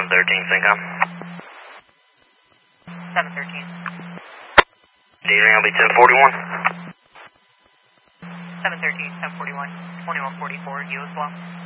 Syncom. 713. Dating will be 1041. 713, 1041, 2144, you as well.